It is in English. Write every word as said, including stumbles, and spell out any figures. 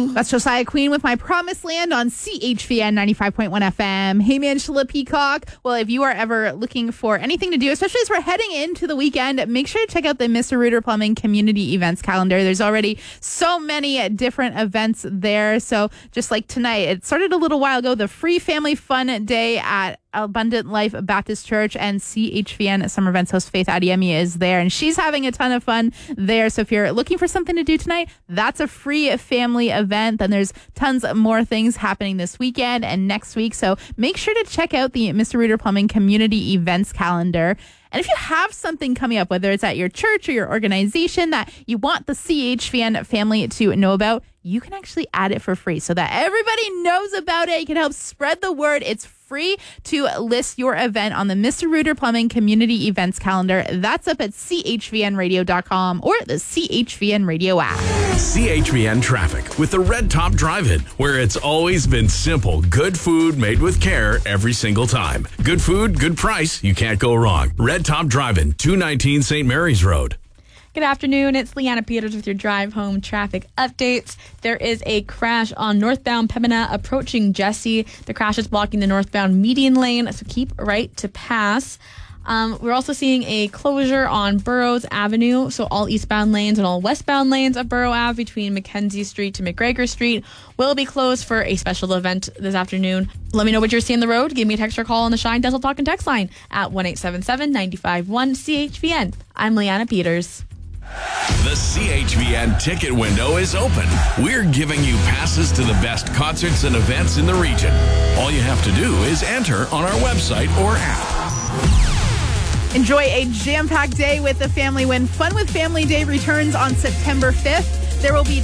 That's Josiah Queen with My Promised Land on C H V N ninety-five point one F M. Hey, man, Angela Peacock. Well, if you are ever looking for anything to do, especially as we're heading into the weekend, make sure to check out the Mister Rooter Plumbing community events calendar. There's already so many different events there. So just like tonight, it started a little while ago, the free family fun day at Abundant Life Baptist Church, and C H V N Summer Events host Faith Adiemi is there, and she's having a ton of fun there. So if you're looking for something to do tonight, that's a free family event. Then there's tons more things happening this weekend and next week. So make sure to check out the Mister Rooter Plumbing community events calendar. And if you have something coming up, whether it's at your church or your organization that you want the C H V N family to know about, you can actually add it for free so that everybody knows about it. You can help spread the word. It's free to list your event on the Mister Rooter Plumbing community events calendar. That's up at C H V N radio dot com or the C H V N radio app. C H V N traffic with the Red Top Drive-In, where it's always been simple. Good food made with care every single time. Good food, good price. You can't go wrong. Red Top Drive-In, two nineteen Saint Mary's Road. Good afternoon. It's Leanna Peters with your drive home traffic updates. There is a crash on northbound Pembina approaching Jesse. The crash is blocking the northbound median lane, so keep right to pass. Um, we're also seeing a closure on Burroughs Avenue, so all eastbound lanes and all westbound lanes of Burrough Ave between Mackenzie Street to McGregor Street will be closed for a special event this afternoon. Let me know what you're seeing on the road. Give me a text or call on the Shine Dental Talk and text line at one eight seven seven, nine five one, C H V N. I'm Leanna Peters. The C H V N ticket window is open. We're giving you passes to the best concerts and events in the region. All you have to do is enter on our website or app. Enjoy a jam-packed day with the family when Fun with Family Day returns on September fifth. There will be